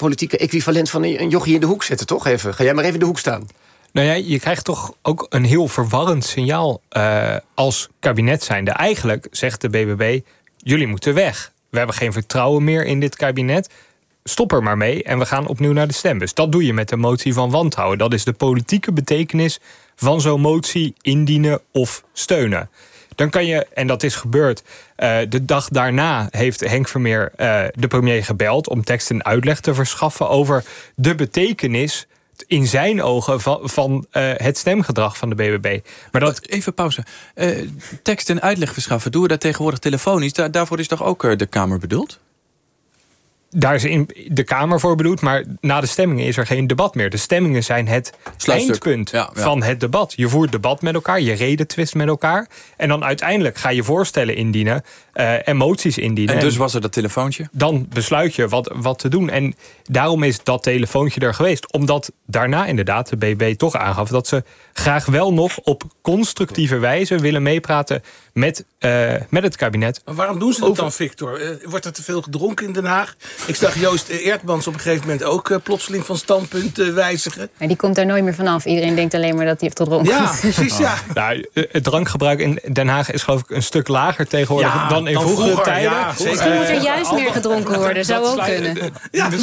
politieke equivalent van een jochie in de hoek zetten, toch? Ga jij maar even in de hoek staan. Nou ja, je krijgt toch ook een heel verwarrend signaal als kabinet zijnde. Eigenlijk zegt de BBB, jullie moeten weg. We hebben geen vertrouwen meer in dit kabinet. Stop er maar mee en we gaan opnieuw naar de stembus. Dat doe je met de motie van wantrouwen. Dat is de politieke betekenis van zo'n motie indienen of steunen. Dan kan je, en dat is gebeurd, de dag daarna heeft Henk Vermeer de premier gebeld om tekst en uitleg te verschaffen over de betekenis in zijn ogen van het stemgedrag van de BBB. Maar dat... Even pauze. Tekst en uitleg verschaffen, doen we dat tegenwoordig telefonisch? Daarvoor is toch ook de Kamer bedoeld? Daar is de Kamer voor bedoeld, maar na de stemmingen is er geen debat meer. De stemmingen zijn het eindpunt van het debat. Je voert debat met elkaar, je redetwist met elkaar. En dan uiteindelijk ga je voorstellen indienen en moties indienen. En dus was er dat telefoontje? Dan besluit je wat te doen. En daarom is dat telefoontje er geweest. Omdat daarna inderdaad de BBB toch aangaf dat ze graag wel nog op constructieve wijze willen meepraten met het kabinet. Maar waarom doen ze dat dan, Victor? Wordt er te veel gedronken in Den Haag? Ik zag Joost Eertmans op een gegeven moment ook plotseling van standpunt wijzigen. Maar die komt daar nooit meer vanaf. Iedereen denkt alleen maar dat hij heeft gedronken. Ja, precies, ja. Nou, het drankgebruik in Den Haag is geloof ik een stuk lager tegenwoordig dan in vroegere tijden. Ja, misschien moet er juist meer gedronken worden. Zou ook kunnen.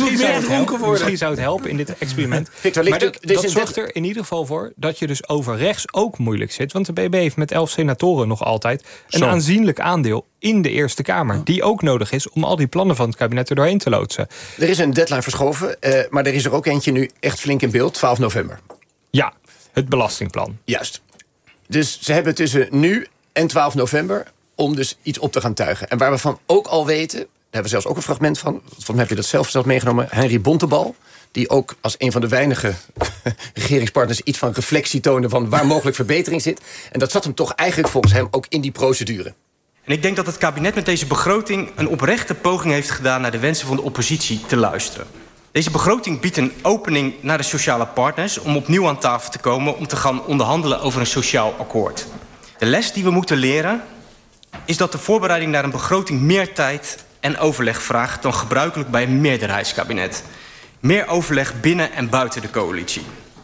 Misschien zou het helpen in dit experiment. Victor, maar dat zorgt er in ieder geval voor dat je dus over rechts ook moeilijk zit. Want de BB heeft met 11 senatoren nog altijd een aanzienlijk aandeel in de Eerste Kamer. Die ook nodig is om al die plannen van het kabinet er doorheen te loodsen. Er is een deadline verschoven, maar er is er ook eentje nu echt flink in beeld, 12 november. Ja, het belastingplan. Juist. Dus ze hebben tussen nu en 12 november om dus iets op te gaan tuigen. En waar we van ook al weten, daar hebben we zelfs ook een fragment van, volgens mij heb je dat zelf meegenomen, Henry Bontebal, die ook als een van de weinige regeringspartners iets van reflectie toonde van waar mogelijk verbetering zit. En dat zat hem toch eigenlijk volgens hem ook in die procedure. En ik denk dat het kabinet met deze begroting een oprechte poging heeft gedaan naar de wensen van de oppositie te luisteren. Deze begroting biedt een opening naar de sociale partners om opnieuw aan tafel te komen om te gaan onderhandelen over een sociaal akkoord. De les die we moeten leren is dat de voorbereiding naar een begroting meer tijd en overleg vraagt dan gebruikelijk bij een meerderheidskabinet. Meer overleg binnen en buiten de coalitie.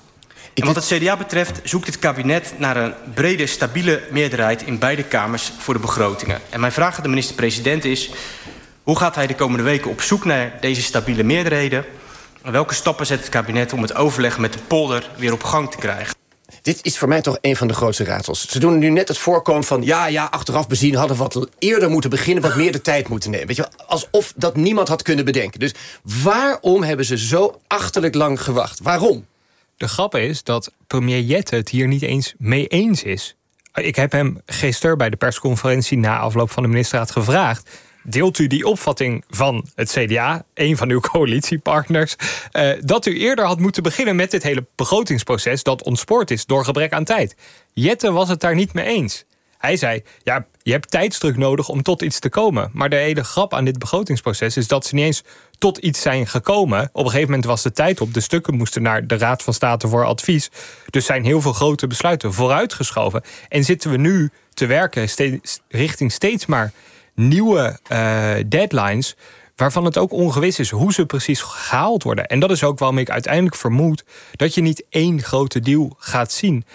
En wat het CDA betreft zoekt het kabinet naar een brede, stabiele meerderheid in beide kamers voor de begrotingen. En mijn vraag aan de minister-president is: hoe gaat hij de komende weken op zoek naar deze stabiele meerderheden? En welke stappen zet het kabinet om het overleg met de polder weer op gang te krijgen? Dit is voor mij toch een van de grootste raadsels. Ze doen nu net het voorkomen van ja, achteraf bezien hadden we wat eerder moeten beginnen, wat meer de tijd moeten nemen. Weet je wel, alsof dat niemand had kunnen bedenken. Dus waarom hebben ze zo achterlijk lang gewacht? Waarom? De grap is dat premier Jette het hier niet eens mee eens is. Ik heb hem gisteren bij de persconferentie na afloop van de ministerraad gevraagd: deelt u die opvatting van het CDA, een van uw coalitiepartners, dat u eerder had moeten beginnen met dit hele begrotingsproces dat ontspoord is door gebrek aan tijd? Jette was het daar niet mee eens. Hij zei, ja, je hebt tijdsdruk nodig om tot iets te komen. Maar de hele grap aan dit begrotingsproces is dat ze niet eens tot iets zijn gekomen. Op een gegeven moment was de tijd op. De stukken moesten naar de Raad van State voor advies. Dus zijn heel veel grote besluiten vooruitgeschoven. En zitten we nu te werken richting steeds maar nieuwe deadlines, waarvan het ook ongewis is hoe ze precies gehaald worden. En dat is ook waarom ik uiteindelijk vermoed dat je niet één grote deal gaat zien.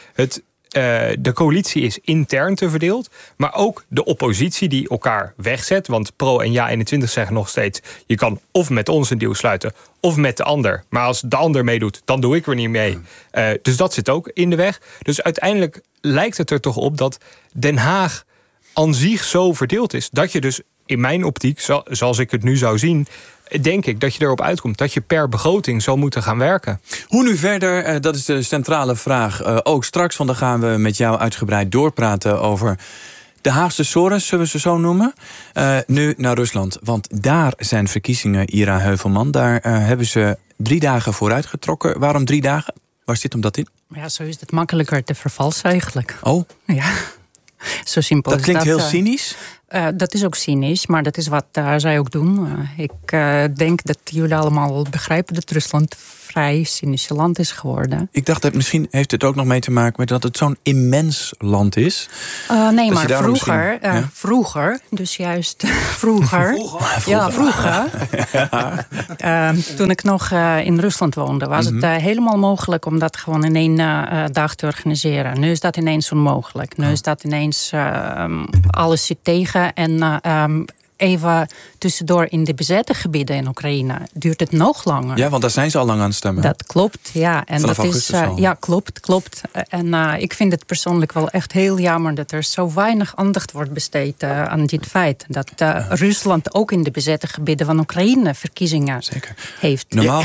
De coalitie is intern te verdeeld, maar ook de oppositie die elkaar wegzet. Want Pro en Ja21 zeggen nog steeds: je kan of met ons een deal sluiten of met de ander. Maar als de ander meedoet, dan doe ik er niet mee. Dus dat zit ook in de weg. Dus uiteindelijk lijkt het er toch op dat Den Haag aan zich zo verdeeld is, dat je dus in mijn optiek, zoals ik het nu zou zien, denk ik dat je erop uitkomt dat je per begroting zou moeten gaan werken. Hoe nu verder? Dat is de centrale vraag. Ook straks, want dan gaan we met jou uitgebreid doorpraten over de Haagse sores, zullen we ze zo noemen. Nu naar Rusland, want daar zijn verkiezingen, Ira Heuvelman. Daar hebben ze 3 dagen vooruitgetrokken. Waarom 3 dagen? Waar zit hem dat in? Ja, zo is het makkelijker te vervalsen eigenlijk. Oh? Ja, zo simpel. Dat klinkt heel cynisch. Dat is ook cynisch, maar dat is wat zij ook doen. Ik denk dat jullie allemaal begrijpen dat Rusland vrij cynische land is geworden. Ik dacht dat misschien heeft het ook nog mee te maken met dat het zo'n immens land is. Nee, maar vroeger. Vroeger, dus juist vroeger. Ja, vroeger. Toen ik nog in Rusland woonde, was het helemaal mogelijk om dat gewoon in één dag te organiseren. Nu is dat ineens onmogelijk. Nu is dat ineens alles zit tegen en even tussendoor in de bezette gebieden in Oekraïne duurt het nog langer. Ja, want daar zijn ze al lang aan het stemmen. Dat klopt, ja. En vanaf dat augustus is, al. ja, klopt. En ik vind het persoonlijk wel echt heel jammer dat er zo weinig aandacht wordt besteed aan dit feit. Dat Rusland ook in de bezette gebieden van Oekraïne verkiezingen heeft. Normaal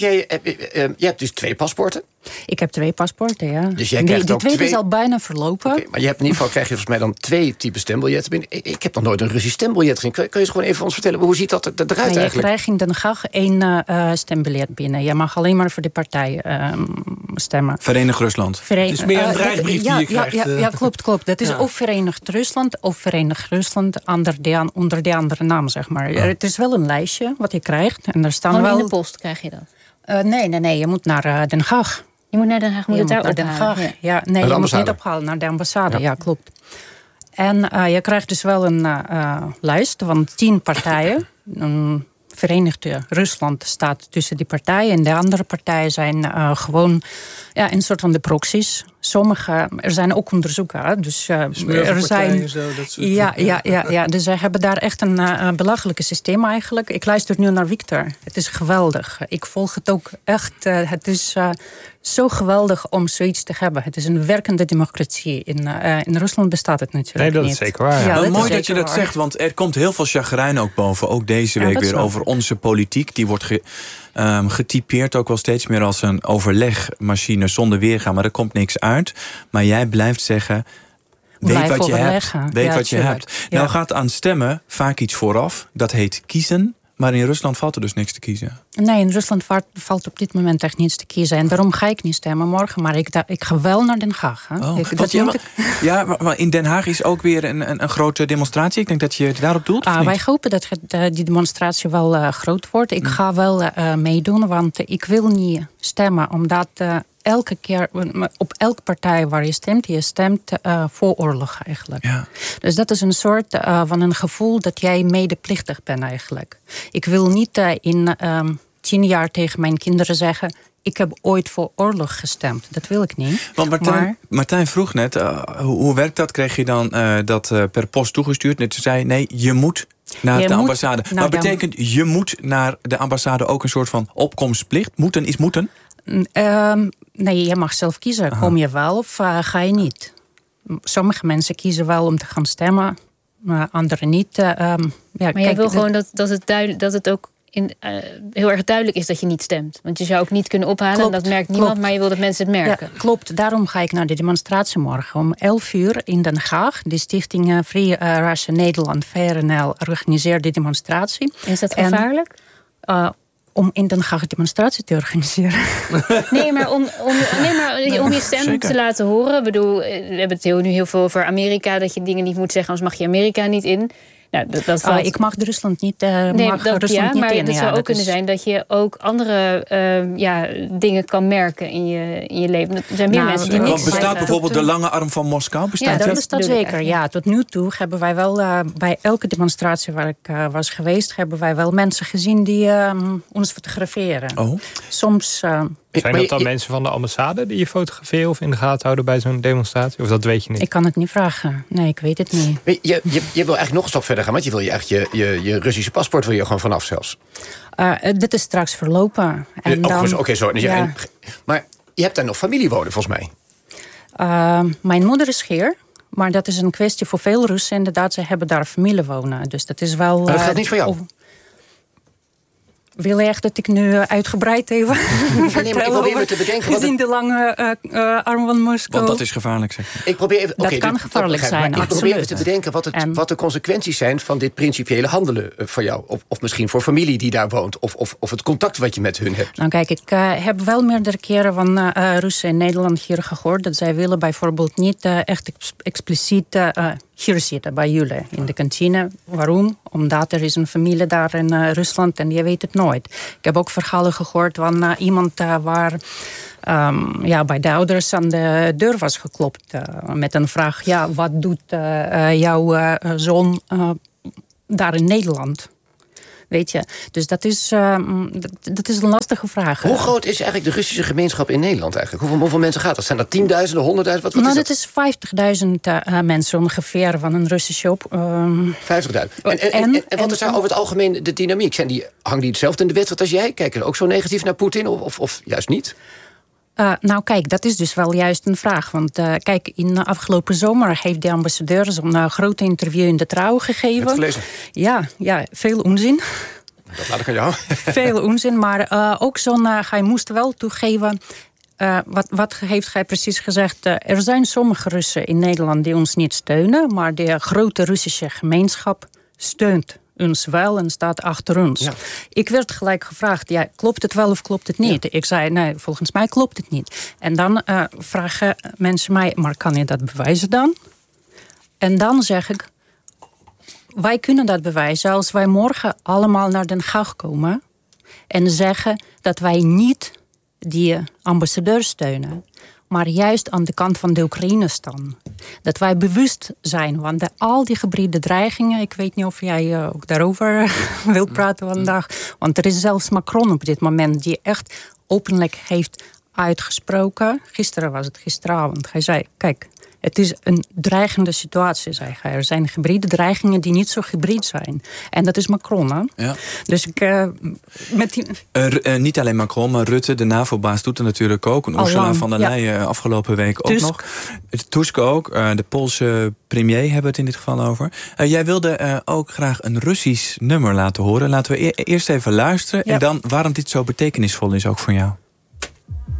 Je hebt dus 2 paspoorten. Ik heb 2 paspoorten, ja. Dus jij krijgt de ook tweede 2... is al bijna verlopen. Okay, maar je hebt in ieder geval krijg je volgens mij dan 2 typen stembiljetten binnen. Ik heb nog nooit een Russisch stembiljet gezien. Kun je eens gewoon even ons vertellen, hoe ziet dat eruit eigenlijk? Je krijgt in Den Haag 1 stembiljet binnen. Je mag alleen maar voor de partij stemmen. Verenigd Rusland. Het is meer een dreigbrief die je krijgt. Ja, klopt. Dat is of Verenigd Rusland of Verenigd Rusland onder de andere naam, zeg maar. Het is wel een lijstje wat je krijgt. En daar staan wel in de post krijg je dat? Nee, je moet naar Den Haag. Je moet naar Den Haag, moet je het daar ophalen? Ja, nee, je moet niet ophalen, naar de ambassade. Ja, klopt. En je krijgt dus wel een lijst van 10 partijen. Verenigde Rusland staat tussen die partijen. En de andere partijen zijn gewoon een soort van de proxies. Er zijn ook onderzoeken. Dus er zijn. Zo, dat soort ja. Dus zij hebben daar echt een belachelijke systeem eigenlijk. Ik luister nu naar Victor. Het is geweldig. Ik volg het ook echt. Het is zo geweldig om zoiets te hebben. Het is een werkende democratie. In Rusland bestaat het natuurlijk niet. Nee, dat is zeker waar. Ja, Mooi dat je dat zegt, want er komt heel veel chagrijn ook boven. Ook deze week weer over onze politiek. Die wordt getypeerd ook wel steeds meer als een overlegmachine zonder weergaan. Maar er komt niks uit. Maar jij blijft zeggen, weet wat je hebt. Weet wat je hebt. Nou gaat aan stemmen vaak iets vooraf. Dat heet kiezen. Maar in Rusland valt er dus niks te kiezen. Nee, in Rusland valt op dit moment echt niets te kiezen. En daarom ga ik niet stemmen morgen. Maar ik ga wel naar Den Haag. Hè. Maar in Den Haag is ook weer een grote demonstratie. Ik denk dat je daarop doelt. Wij hopen dat die demonstratie wel groot wordt. Ik ga wel meedoen, want ik wil niet stemmen. Omdat elke keer, op elke partij waar je stemt voor oorlog eigenlijk. Ja. Dus dat is een soort van een gevoel dat jij medeplichtig bent eigenlijk. Ik wil niet in 10 jaar tegen mijn kinderen zeggen, ik heb ooit voor oorlog gestemd. Dat wil ik niet. Want Martijn vroeg net, hoe werkt dat? Kreeg je dan dat per post toegestuurd? Net zei, nee, je moet naar de ambassade. Maar betekent je moet naar de ambassade ook een soort van opkomstplicht? Moeten is moeten? Nee, je mag zelf kiezen. Aha. Kom je wel of ga je niet? Sommige mensen kiezen wel om te gaan stemmen, maar anderen niet. Maar jij wil gewoon dat het ook heel erg duidelijk is dat je niet stemt. Want je zou ook niet kunnen ophalen, klopt, en dat merkt niemand, maar je wil dat mensen het merken. Ja, klopt, daarom ga ik naar de demonstratie morgen. Om 11 uur in Den Haag. De stichting Free Russia Nederland, VRNL, organiseert de demonstratie. Is dat gevaarlijk? Om in Den Haag een demonstratie te organiseren. Nee, maar om je stem te laten horen. Ik bedoel, we hebben het nu heel veel over Amerika, dat je dingen niet moet zeggen, anders mag je Amerika niet in. Nou, dat valt... Ik mag Rusland niet, maar het zou ook kunnen zijn dat je ook andere dingen kan merken in je leven. Er zijn meer mensen die niks bestaat bijvoorbeeld de lange arm van Moskou? Dat bestaat zeker. Ja, tot nu toe hebben wij wel bij elke demonstratie waar ik was geweest, hebben wij wel mensen gezien die ons fotograferen. Oh. Soms. Zijn dat dan mensen van de ambassade die je fotograferen of in de gaten houden bij zo'n demonstratie? Of dat weet je niet? Ik kan het niet vragen. Nee, ik weet het niet. Je wil eigenlijk nog een stap verder gaan, want je wil je Russische paspoort wil je gewoon vanaf zelfs. Dit is straks verlopen. Maar je hebt daar nog familie wonen, volgens mij. Mijn moeder is hier. Maar dat is een kwestie voor veel Russen. Inderdaad, ze hebben daar familie wonen. Dus dat is wel. Maar dat gaat niet voor jou? Wil je echt dat ik nu uitgebreid even... Nee, maar ik probeer me te bedenken... Gezien de lange arm van Moskou. Want dat is gevaarlijk, zeg. Ik probeer even, dat kan gevaarlijk zijn, ik probeer even te bedenken wat de consequenties zijn van dit principiële handelen voor jou. Of misschien voor familie die daar woont. Of het contact wat je met hun hebt. Nou kijk, ik heb wel meerdere keren van Russen in Nederland hier gehoord. Dat zij willen bijvoorbeeld niet echt expliciet hier zitten bij jullie in de kantine. Waarom? Omdat er is een familie daar in Rusland en je weet het nooit. Ik heb ook verhalen gehoord van iemand waar bij de ouders aan de deur was geklopt. Met een vraag, wat doet jouw zoon daar in Nederland? Weet je, dus dat is een lastige vraag. Hoe groot is eigenlijk de Russische gemeenschap in Nederland eigenlijk? Hoeveel mensen gaat dat? Zijn dat 10.000, 100.000? Wat is dat is 50.000 mensen ongeveer van een Russische op. 50.000. En wat is daar over het algemeen de dynamiek? Hangen die hetzelfde in de wedstrijd als jij? Kijken er ook zo negatief naar Poetin of juist niet? Kijk, dat is dus wel juist een vraag. Want kijk, in de afgelopen zomer heeft de ambassadeur zo'n groot interview in de Trouw gegeven. Heb je het gelezen? Ja, veel onzin. Dat laat ik aan jou. Veel onzin, maar ook hij moest wel toegeven. Wat heeft hij precies gezegd? Er zijn sommige Russen in Nederland die ons niet steunen, maar de grote Russische gemeenschap steunt ons wel en staat achter ons. Ja. Ik werd gelijk gevraagd, klopt het wel of klopt het niet? Ja. Ik zei, nee, volgens mij klopt het niet. En dan vragen mensen mij, maar kan je dat bewijzen dan? En dan zeg ik, wij kunnen dat bewijzen als wij morgen allemaal naar Den Haag komen en zeggen dat wij niet die ambassadeur steunen, maar juist aan de kant van de Oekraïne staan. Dat wij bewust zijn van al die hybride dreigingen. Ik weet niet of jij ook daarover wilt praten vandaag. Want er is zelfs Macron op dit moment die echt openlijk heeft uitgesproken. Gisteravond. Hij zei, kijk, het is een dreigende situatie, zei hij. Er zijn hybride dreigingen die niet zo hybrid zijn. En dat is Macron, hè? Ja. Dus niet alleen Macron, maar Rutte, de NAVO-baas, doet er natuurlijk ook. En Ursula von der Leyen afgelopen week ook nog. Tusk ook. De Poolse premier hebben het in dit geval over. Jij wilde ook graag een Russisch nummer laten horen. Laten we eerst even luisteren. Ja. En dan waarom dit zo betekenisvol is ook voor jou.